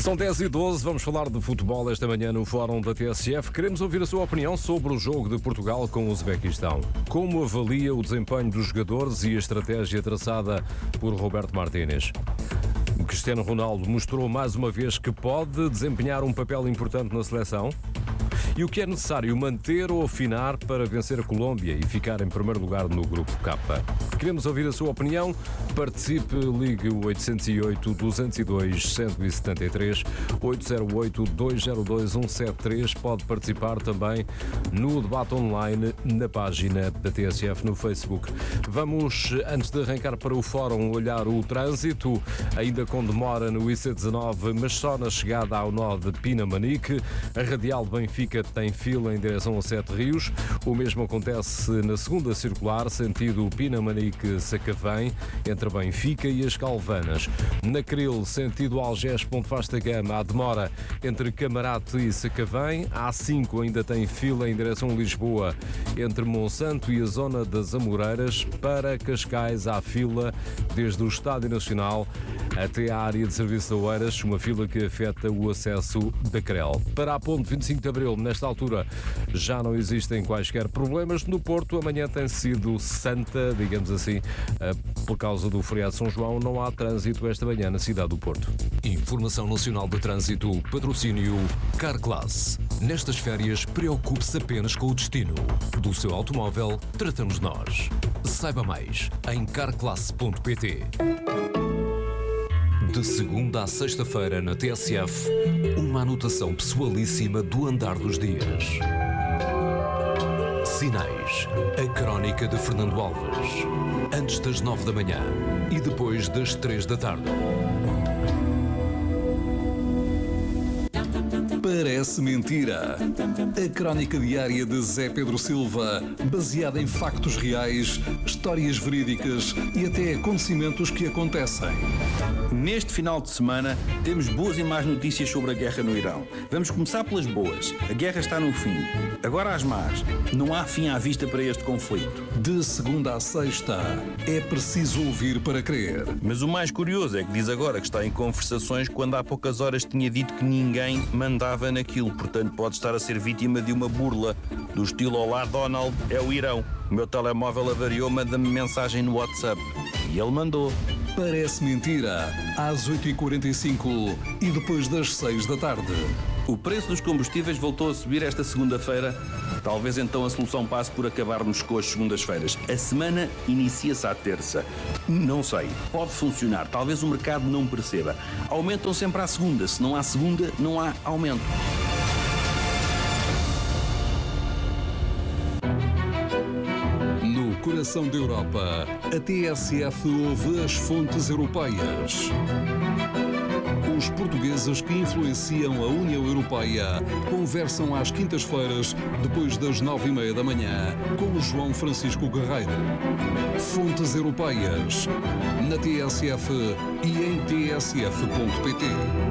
São 10h12, vamos falar de futebol esta manhã no Fórum da TSF. Queremos ouvir a sua opinião sobre o jogo de Portugal com o Uzbequistão. Como avalia o desempenho dos jogadores e a estratégia traçada por Roberto Martínez? Cristiano Ronaldo mostrou mais uma vez que pode desempenhar um papel importante na seleção? E o que é necessário manter ou afinar para vencer a Colômbia e ficar em primeiro lugar no Grupo K? Queremos ouvir a sua opinião. Participe, ligue o 808-202-173, 808-202-173. Pode participar também no debate online na página da TSF no Facebook. Vamos, antes de arrancar para o fórum, olhar o trânsito, ainda com demora no IC19, mas só na chegada ao nó de Pinamanique. A Radial de Benfica tem fila em direção a Sete Rios. O mesmo acontece na segunda circular, sentido Pinamanique-Sacavém, entre Benfica e as Calvanas. Na Cril, sentido Algés-Ponte Vasta Gama, há demora entre Camarate e Sacavém. A A5 ainda tem fila em direção a Lisboa, entre Monsanto e a zona das Amoreiras. Para Cascais, há fila desde o Estádio Nacional até à área de serviço de Oeiras, uma fila que afeta o acesso da Crel. Para a ponte 25 de Abril, nesta altura, já não existem quaisquer problemas. No Porto, amanhã tem sido santa, digamos assim, por causa do feriado de São João. Não há trânsito esta manhã na cidade do Porto. Informação Nacional de Trânsito, patrocínio Carclass. Nestas férias, preocupe-se apenas com o destino. Do seu automóvel, tratamos nós. Saiba mais em carclass.pt. De segunda à sexta-feira na TSF, uma anotação pessoalíssima do andar dos dias. Sinais, a crónica de Fernando Alves. Antes das 9 da manhã e depois das 3 da tarde. Parece mentira. A crónica diária de Zé Pedro Silva, baseada em factos reais, histórias verídicas e até acontecimentos que acontecem. Neste final de semana temos boas e más notícias sobre a guerra no Irão. Vamos começar pelas boas. A guerra está no fim. Agora as más. Não há fim à vista para este conflito. De segunda à sexta, é preciso ouvir para crer. Mas o mais curioso é que diz agora que está em conversações quando há poucas horas tinha dito que ninguém mandava naquilo. Portanto, pode estar a ser vítima de uma burla do estilo "Olá, Donald, é o Irão. O meu telemóvel avariou, manda-me mensagem no WhatsApp." E ele mandou. Parece mentira, às 8h45 e depois das 6 da tarde. O preço dos combustíveis voltou a subir esta segunda-feira. Talvez então a solução passe por acabarmos com as segundas-feiras. A semana inicia-se à terça. Não sei, pode funcionar, talvez o mercado não perceba. Aumentam sempre à segunda, se não há segunda, não há aumento. No coração da Europa, a TSF ouve as fontes europeias. Os portugueses que influenciam a União Europeia conversam às quintas-feiras, depois das 9h30 da manhã, com o João Francisco Guerreiro. Fontes Europeias, na TSF e em tsf.pt.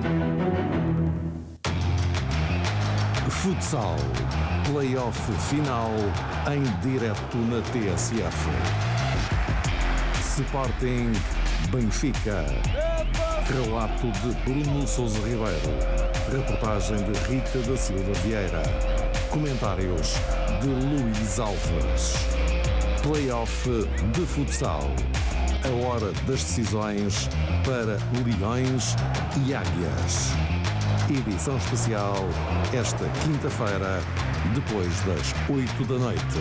Futsal. Play-off final em direto na TSF. Sporting Benfica. Relato de Bruno Sousa Ribeiro. Reportagem de Rita da Silva Vieira. Comentários de Luís Alves. Play-off de futsal. A hora das decisões para Leões e Águias. Edição especial esta quinta-feira, depois das 8 da noite.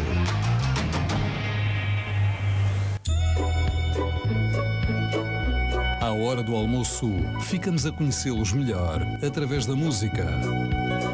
À hora do almoço, ficamos a conhecê-los melhor através da música.